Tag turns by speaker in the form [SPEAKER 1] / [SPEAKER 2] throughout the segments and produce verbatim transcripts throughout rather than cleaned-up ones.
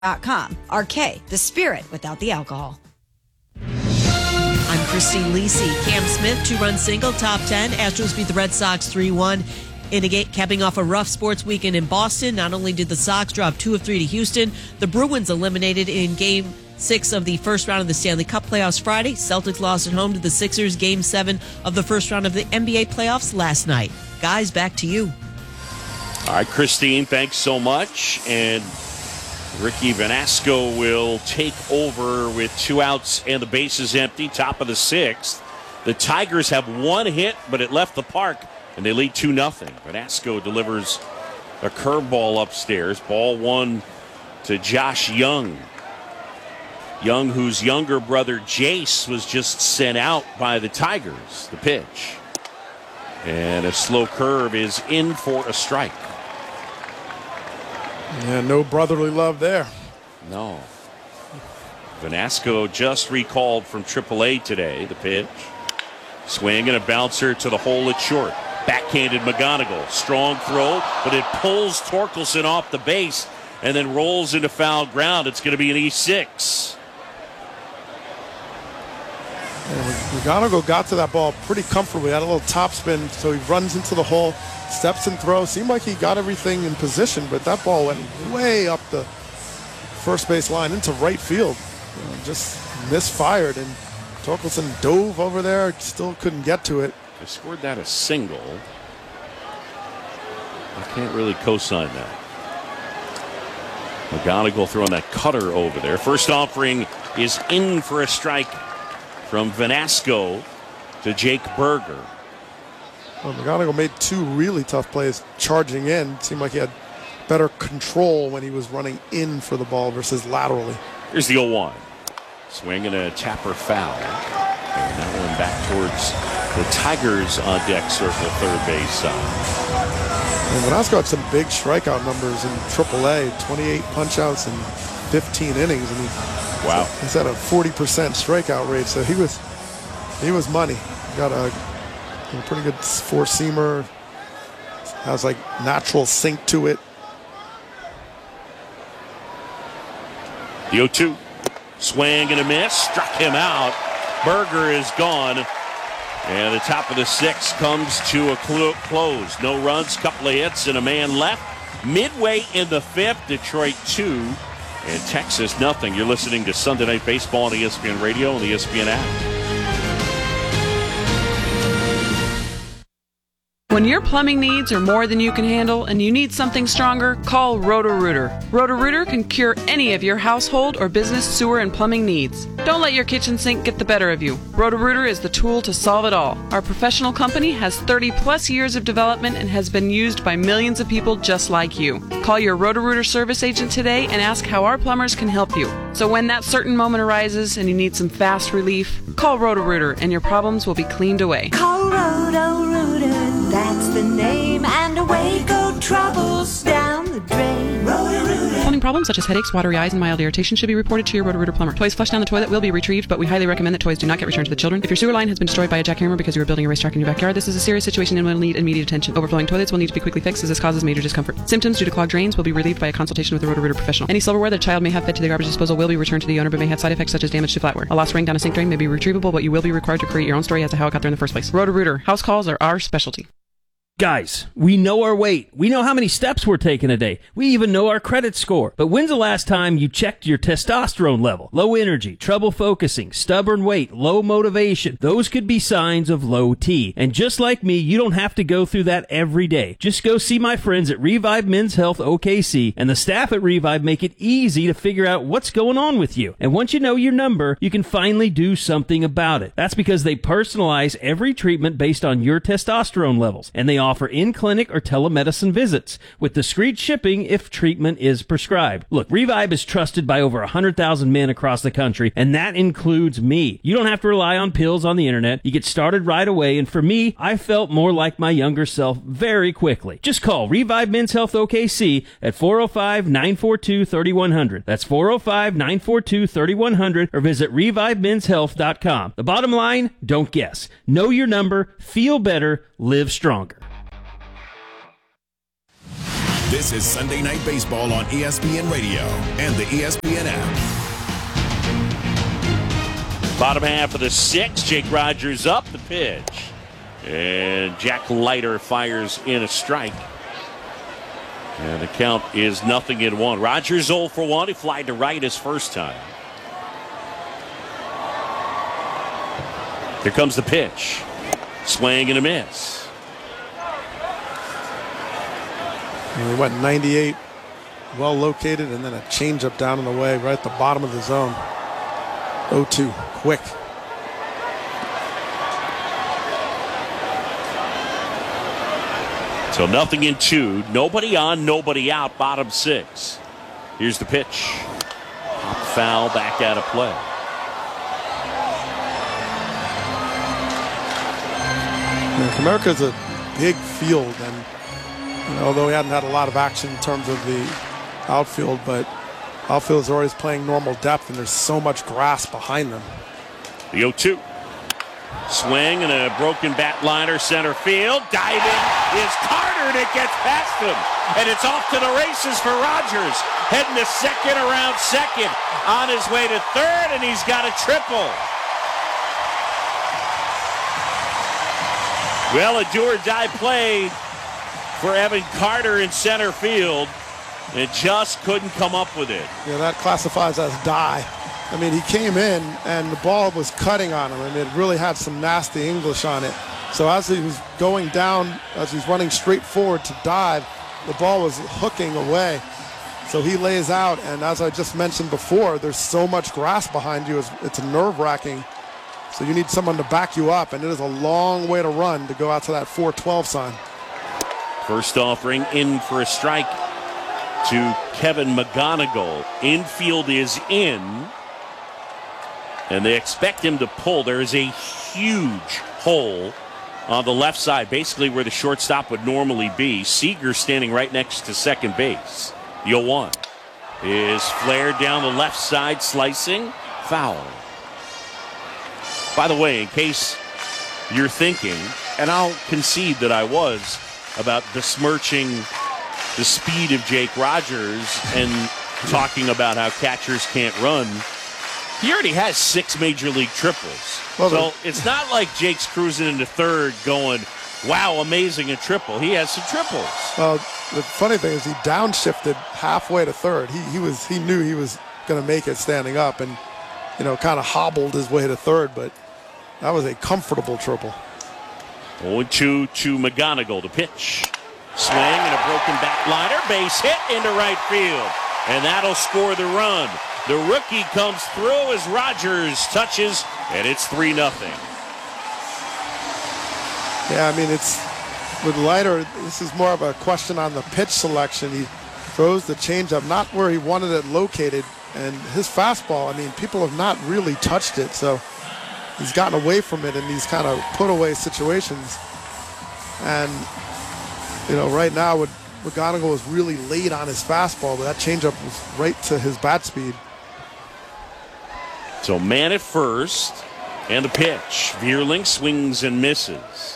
[SPEAKER 1] dot com. R K, the spirit without the alcohol.
[SPEAKER 2] I'm Christine Lisi. Cam Smith, two-run single, top ten. Astros beat the Red Sox three one. In a game, capping off a rough sports weekend in Boston. Not only did the Sox drop two of three to Houston, the Bruins eliminated in game six of the first round of the Stanley Cup playoffs Friday. Celtics lost at home to the Sixers, game seven of the first round of the N B A playoffs last night. Guys, back to you.
[SPEAKER 3] All right, Christine, thanks so much. And Ricky Vanasco will take over with two outs and the bases empty, top of the sixth. The Tigers have one hit, but it left the park, and they lead two nothing. Vanasco delivers a curveball upstairs. Ball one to Josh Young. Young, whose younger brother Jace was just sent out by the Tigers. The pitch. And a slow curve is in for a strike.
[SPEAKER 4] Yeah, no brotherly love there.
[SPEAKER 3] No. Vanasco just recalled from triple A today. The pitch. Swing and a bouncer to the hole at short. Backhanded McGonigal. Strong throw, but it pulls Torkelson off the base and then rolls into foul ground. It's going to be an E six.
[SPEAKER 4] McGonigal got to that ball pretty comfortably. Had a little topspin, so he runs into the hole, steps and throws. Seemed like he got everything in position, but that ball went way up the first base line into right field. You know, just misfired, and Torkelson dove over there, still couldn't get to it.
[SPEAKER 3] They scored that a single. I can't really co-sign that. McGonigal throwing that cutter over there. First offering is in for a strike from Vanasco to Jake Berger.
[SPEAKER 4] Well, McGonigal made two really tough plays charging in. Seemed like he had better control when he was running in for the ball versus laterally.
[SPEAKER 3] Here's the oh one. Swing and a tapper foul. And that one back towards the Tigers on deck circle, third base side.
[SPEAKER 4] And Vanasco had some big strikeout numbers in triple A, twenty-eight punch-outs in fifteen innings. And he,
[SPEAKER 3] wow.
[SPEAKER 4] He's at a forty percent strikeout rate, so he was he was money. Got a, a pretty good four-seamer. Has like natural sink to it.
[SPEAKER 3] The oh two. Swing and a miss. Struck him out. Berger is gone. And the top of the sixth comes to a cl- close. No runs, couple of hits, and a man left. Midway in the fifth, Detroit two and Texas nothing. You're listening to Sunday Night Baseball on E S P N Radio and the E S P N app.
[SPEAKER 5] When your plumbing needs are more than you can handle and you need something stronger, call Roto-Rooter. Roto-Rooter can cure any of your household or business sewer and plumbing needs. Don't let your kitchen sink get the better of you. Roto-Rooter is the tool to solve it all. Our professional company has thirty plus years of development and has been used by millions of people just like you. Call your Roto-Rooter service agent today and ask how our plumbers can help you. So when that certain moment arises and you need some fast relief, call Roto-Rooter and your problems will be cleaned away.
[SPEAKER 6] Call Roto-Rooter. That's the name, and away go troubles down the drain. Roto-Rooter.
[SPEAKER 5] Plumbing problems such as headaches, watery eyes, and mild irritation should be reported to your Roto-Rooter plumber. Toys flushed down the toilet will be retrieved, but we highly recommend that toys do not get returned to the children. If your sewer line has been destroyed by a jackhammer because you are building a racetrack in your backyard, this is a serious situation and will need immediate attention. Overflowing toilets will need to be quickly fixed as this causes major discomfort. Symptoms due to clogged drains will be relieved by a consultation with a Roto-Rooter professional. Any silverware that a child may have fed to the garbage disposal will be returned to the owner but may have side effects such as damage to flatware. A lost ring down a sink drain may be retrievable, but you will be required to create your own story as to how it got there in the first place. Roto-Rooter. House calls are our specialty.
[SPEAKER 7] Guys, we know our weight. We know how many steps we're taking a day. We even know our credit score. But when's the last time you checked your testosterone level? Low energy, trouble focusing, stubborn weight, low motivation. Those could be signs of low T. And just like me, you don't have to go through that every day. Just go see my friends at Revive Men's Health O K C, and the staff at Revive make it easy to figure out what's going on with you. And once you know your number, you can finally do something about it. That's because they personalize every treatment based on your testosterone levels, and they offer offer in-clinic or telemedicine visits with discreet shipping if treatment is prescribed. Look, Revive is trusted by over one hundred thousand men across the country, and that includes me. You don't have to rely on pills on the internet. You get started right away, and for me, I felt more like my younger self very quickly. Just call Revive Men's Health O K C at four oh five, nine four two, three one zero zero. That's four oh five, nine four two, three one zero zero, or visit revive men's health dot com. The bottom line, don't guess. Know your number, feel better, live stronger.
[SPEAKER 8] This is Sunday Night Baseball on E S P N Radio and the E S P N app.
[SPEAKER 3] Bottom half of the sixth, Jake Rogers up the pitch. And Jack Leiter fires in a strike. And the count is nothing in one. Rogers oh for one. He flied to right his first time. Here comes the pitch. Swing and a miss.
[SPEAKER 4] And we went ninety-eight, well located, and then a changeup down in the way, right at the bottom of the zone. oh two, quick.
[SPEAKER 3] So nothing in two. Nobody on, nobody out. Bottom six. Here's the pitch. Pop foul, back out of play.
[SPEAKER 4] Comerica is a big field, and you know, although he hadn't had a lot of action in terms of the outfield, but outfield is always playing normal depth, and there's so much grass behind them.
[SPEAKER 3] The oh two. Swing and a broken bat liner center field. Diving is Carter, and it gets past him. And it's off to the races for Rogers. Heading to second, around second. On his way to third, and he's got a triple. Well, a do-or-die play for Evan Carter in center field. And just couldn't come up with it.
[SPEAKER 4] Yeah, that classifies as die. I mean, he came in and the ball was cutting on him, and it really had some nasty English on it. So as he was going down, as he's running straight forward to dive, the ball was hooking away. So he lays out, and as I just mentioned before, there's so much grass behind you, it's, it's nerve-wracking. So you need someone to back you up, and it is a long way to run to go out to that four twelve sign.
[SPEAKER 3] First offering in for a strike to Kevin McGonigal. Infield is in. And they expect him to pull. There is a huge hole on the left side, basically where the shortstop would normally be. Seager standing right next to second base. The oh one is flared down the left side, slicing, foul. By the way, in case you're thinking, and I'll concede that I was, about besmirching the speed of Jake Rogers and talking about how catchers can't run, he already has six major league triples. Well, so it's not like Jake's cruising into third going, wow, amazing, a triple. He has some triples.
[SPEAKER 4] Well, the funny thing is he downshifted halfway to third. He he was he knew he was going to make it standing up, and you know, kind of hobbled his way to third, but that was a comfortable triple.
[SPEAKER 3] oh two to McGonigal to pitch. Swing and a broken bat liner, base hit into right field, and that'll score the run. The rookie comes through as Rogers touches, and it's three nothing.
[SPEAKER 4] Yeah, I mean, it's with Leiter, this is more of a question on the pitch selection. He throws the changeup not where he wanted it located, and his fastball, I mean, people have not really touched it, so he's gotten away from it in these kind of put-away situations. And, you know, right now, with McGonigal was really late on his fastball, but that changeup was right to his bat speed.
[SPEAKER 3] So man at first, and the pitch. Vierling swings and misses.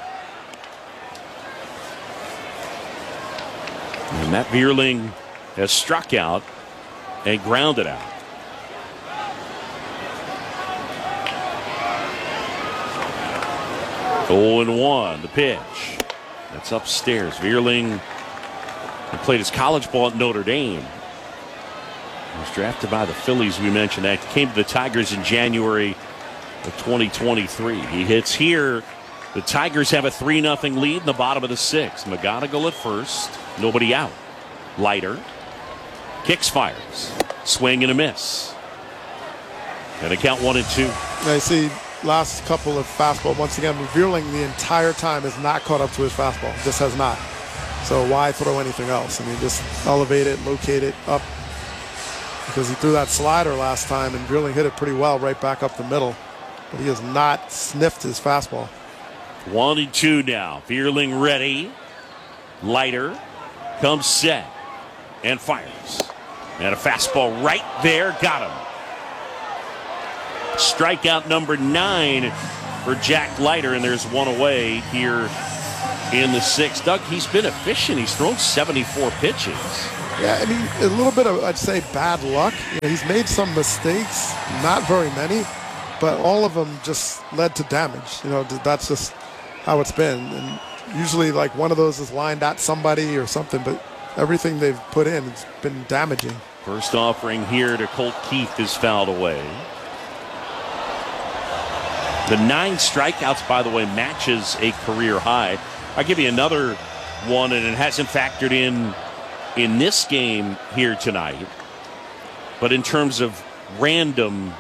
[SPEAKER 3] And Matt Vierling has struck out and grounded out. oh and one, the pitch. That's upstairs. Vierling played his college ball at Notre Dame. He was drafted by the Phillies, we mentioned that. Came to the Tigers in January of twenty twenty-three. He hits here. The Tigers have a three nothing lead in the bottom of the sixth. McGonigal at first. Nobody out. Leiter. Kicks, fires. Swing and a miss. And a count one and two.
[SPEAKER 4] I see last couple of fastball. Once again, Vierling the entire time has not caught up to his fastball. Just has not. So why throw anything else? I mean, just elevate it, locate it up. Because he threw that slider last time, and Vierling hit it pretty well right back up the middle. But he has not sniffed his fastball.
[SPEAKER 3] One and two now. Vierling ready. Leiter comes set and fires. And a fastball right there. Got him. Strikeout number nine for Jack Leiter, and there's one away here in the sixth. Doug, he's been efficient. He's thrown seventy-four pitches.
[SPEAKER 4] Yeah, I mean, a little bit of, I'd say, bad luck. You know, he's made some mistakes, not very many, but all of them just led to damage. You know, that's just how it's been. And usually, like, one of those is lined at somebody or something, but everything they've put in has been damaging.
[SPEAKER 3] First offering here to Colt Keith is fouled away. The nine strikeouts, by the way, matches a career high. I'll give you another one, and it hasn't factored in in this game here tonight. But in terms of random,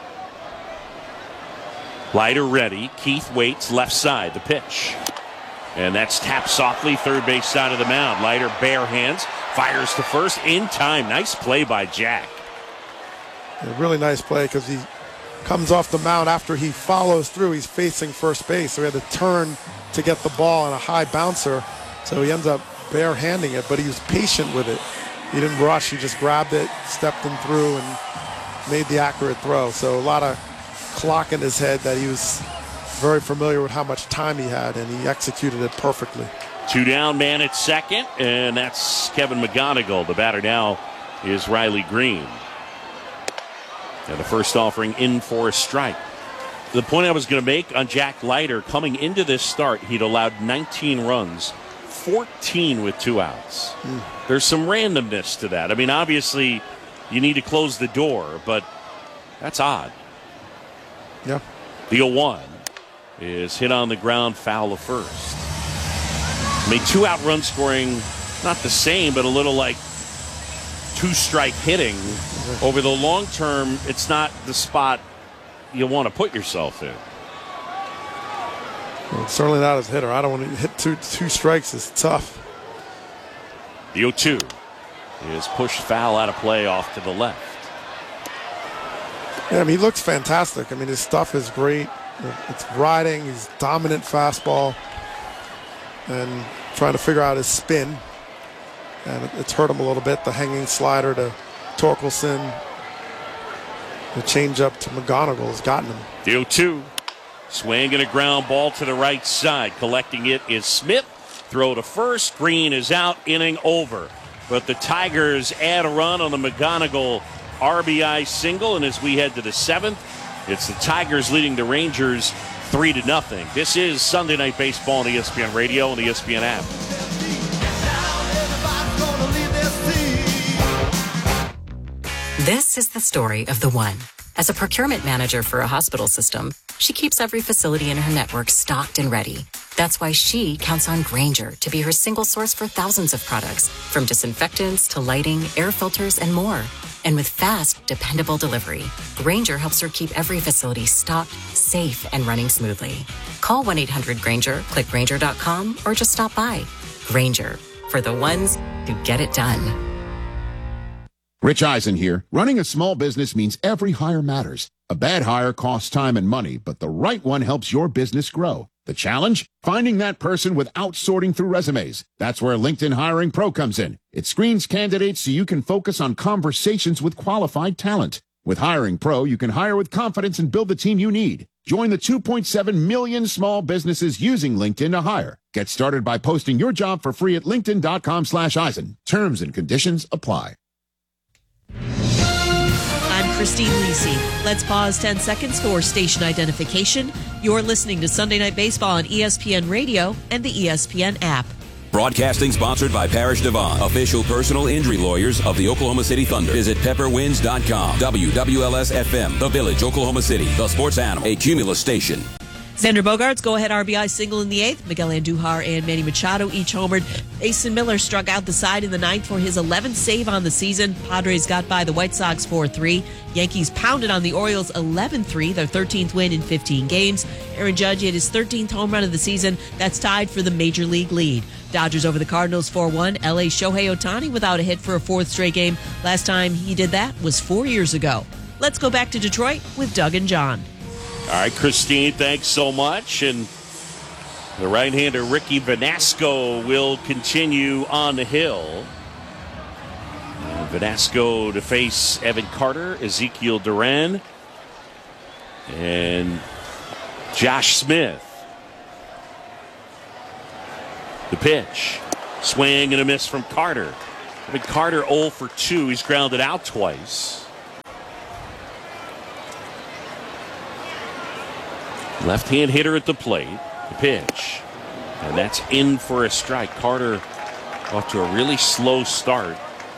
[SPEAKER 3] Leiter ready. Keith waits left side, the pitch. And that's tapped softly, third base side of the mound. Leiter bare hands, fires to first in time. Nice play by Jack.
[SPEAKER 4] A really nice play because he comes off the mound after he follows through. He's facing first base, so he had to turn to get the ball on a high bouncer. So he ends up bare-handing it, but he was patient with it. He didn't rush. He just grabbed it, stepped in through, and made the accurate throw. So a lot of clock in his head that he was very familiar with how much time he had, and he executed it perfectly.
[SPEAKER 3] Two down, man at second, and that's Kevin McGonigal. The batter now is Riley Green. And the first offering in for a strike. The point I was going to make on Jack Leiter, coming into this start, he'd allowed nineteen runs, fourteen with two outs. Mm. There's some randomness to that. I mean, obviously, you need to close the door, but that's odd.
[SPEAKER 4] Yeah.
[SPEAKER 3] The oh one is hit on the ground, foul of first. I mean, two-out run scoring, not the same, but a little like two-strike hitting. Mm-hmm. Over the long term, it's not the spot you want to put yourself in.
[SPEAKER 4] Well, it's certainly not as a hitter. I don't want to hit two two strikes. It's tough.
[SPEAKER 3] The oh two is pushed foul out of play off to the left.
[SPEAKER 4] Yeah, I mean, he looks fantastic. I mean, his stuff is great. It's riding. He's dominant fastball. And trying to figure out his spin. And it's hurt him a little bit. The hanging slider to Torkelson. The changeup to McGonigal has gotten him.
[SPEAKER 3] The oh two. Swinging a ground ball to the right side. Collecting it is Smith. Throw to first. Green is out. Inning over. But the Tigers add a run on the McGonigal R B I single. And as we head to the seventh, it's the Tigers leading the Rangers three to nothing. This is Sunday Night Baseball on E S P N Radio and the E S P N app.
[SPEAKER 9] This is the story of the one. As a procurement manager for a hospital system, she keeps every facility in her network stocked and ready. That's why she counts on Grainger to be her single source for thousands of products, from disinfectants to lighting, air filters, and more. And with fast, dependable delivery, Grainger helps her keep every facility stocked, safe, and running smoothly. Call one eight hundred Grainger, click Grainger dot com, or just stop by. Grainger, for the ones who get it done.
[SPEAKER 8] Rich Eisen here. Running a small business means every hire matters. A bad hire costs time and money, but the right one helps your business grow. The challenge? Finding that person without sorting through resumes. That's where LinkedIn Hiring Pro comes in. It screens candidates so you can focus on conversations with qualified talent. With Hiring Pro, you can hire with confidence and build the team you need. Join the two point seven million small businesses using LinkedIn to hire. Get started by posting your job for free at linkedin dot com slash Eisen. Terms and conditions apply.
[SPEAKER 2] I'm Christine Lisi. Let's pause ten seconds for station identification. You're listening to Sunday Night Baseball on E S P N Radio and the E S P N app.
[SPEAKER 10] Broadcasting sponsored by Parrish Devon, official personal injury lawyers of the Oklahoma City Thunder. Visit pepper winds dot com. W W L S F M, The Village, Oklahoma City, the sports animal, a Cumulus station.
[SPEAKER 2] Xander Bogaerts, go-ahead R B I single in the eighth. Miguel Andujar and Manny Machado each homered. Mason Miller struck out the side in the ninth for his eleventh save on the season. Padres got by the White Sox four three. Yankees pounded on the Orioles eleven three, their thirteenth win in fifteen games. Aaron Judge hit his thirteenth home run of the season. That's tied for the Major League lead. Dodgers over the Cardinals four one. L A Shohei Ohtani without a hit for a fourth straight game. Last time he did that was four years ago. Let's go back to Detroit with Doug and John.
[SPEAKER 3] All right, Christine, thanks so much. And the right-hander Ricky Vanasco will continue on the hill. Uh, Vanasco to face Evan Carter, Ezekiel Duran, and Josh Smith. The pitch. Swing and a miss from Carter. I mean, Carter oh for two. He's grounded out twice. Left-hand hitter at the plate. The pitch. And that's in for a strike. Carter off to a really slow start.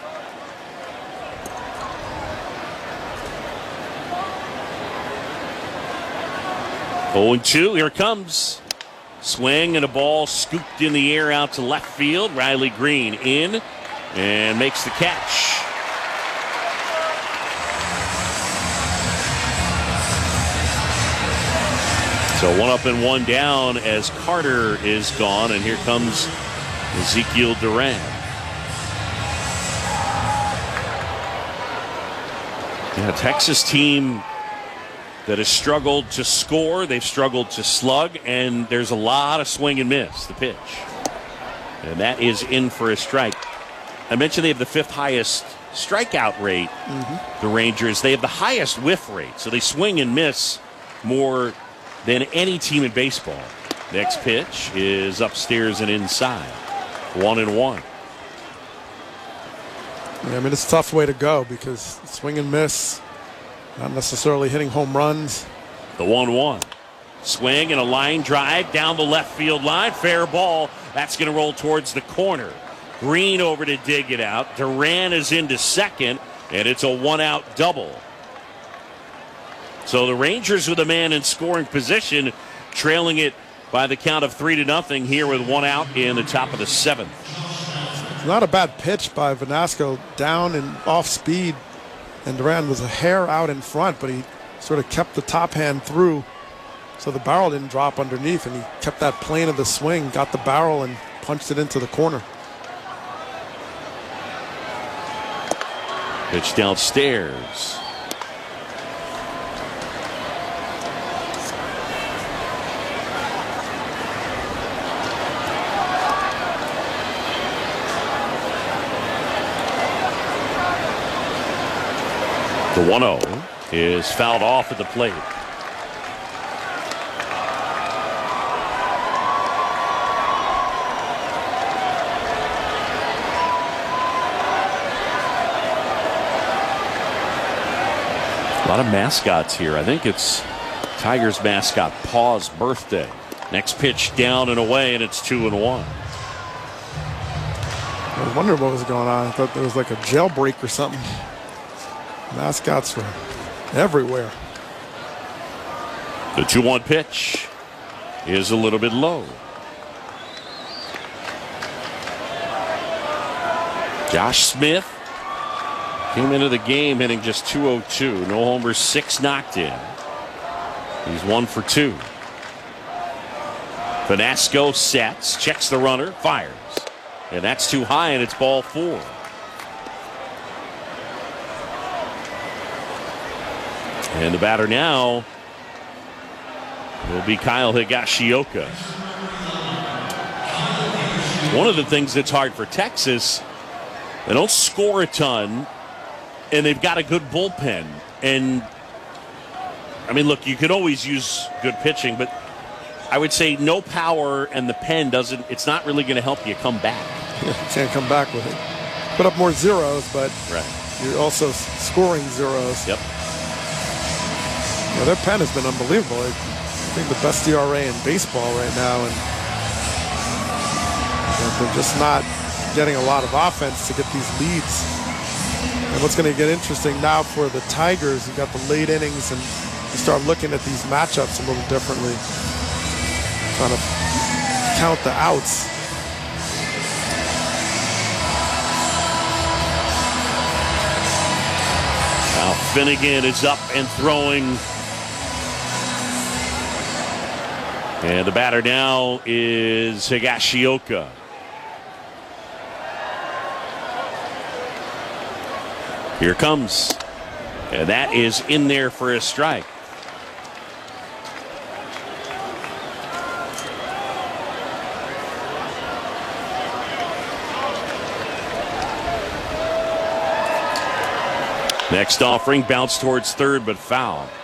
[SPEAKER 3] oh and two. Here it comes. Swing and a ball scooped in the air out to left field. Riley Green in and makes the catch. So one up and one down as Carter is gone, and here comes Ezekiel Duran. Yeah, Texas team that has struggled to score. They've struggled to slug, and there's a lot of swing and miss. The pitch. And that is in for a strike. I mentioned they have the fifth highest strikeout rate, mm-hmm. the Rangers. They have the highest whiff rate, so they swing and miss more than any team in baseball. Next pitch is upstairs and inside. One and one.
[SPEAKER 4] Yeah, I mean, it's a tough way to go because swing and miss, not necessarily hitting home runs.
[SPEAKER 3] The one one. Swing and a line drive down the left field line. Fair ball. That's going to roll towards the corner. Green over to dig it out. Duran is into second, and it's a one-out double. So the Rangers with a man in scoring position, trailing it by the count of three to nothing here with one out in the top of the seventh.
[SPEAKER 4] It's not a bad pitch by Vanasco, down and off speed, and Duran was a hair out in front, but he sort of kept the top hand through, so the barrel didn't drop underneath, and he kept that plane of the swing, got the barrel, and punched it into the corner.
[SPEAKER 3] Pitch downstairs. The one oh is fouled off at the plate. A lot of mascots here. I think it's Tigers mascot Paw's birthday. Next pitch down and away, and it's two and one.
[SPEAKER 4] I was wondering what was going on. I thought there was like a jailbreak or something. Mascots were everywhere.
[SPEAKER 3] The two one pitch is a little bit low. Josh Smith came into the game hitting just two oh two. No homers, six knocked in. He's one for two. Vanasco sets, checks the runner, fires. And that's too high, and it's ball four. And the batter now will be Kyle Higashioka. One of the things that's hard for Texas, they don't score a ton, and they've got a good bullpen. And, I mean, look, you could always use good pitching, but I would say no power and the pen doesn't, it's not really going to help you come back.
[SPEAKER 4] Yeah, you can't come back with it. Put up more zeros, but
[SPEAKER 3] right.
[SPEAKER 4] You're also scoring zeros.
[SPEAKER 3] Yep.
[SPEAKER 4] Yeah, their pen has been unbelievable. I think the best E R A in baseball right now, and they're just not getting a lot of offense to get these leads. And what's going to get interesting now for the Tigers, you got the late innings, and you start looking at these matchups a little differently, trying to count the outs.
[SPEAKER 3] Now Finnegan is up and throwing. And the batter now is Higashioka. Here comes. And that is in there for a strike. Next offering, bounce towards third, but foul.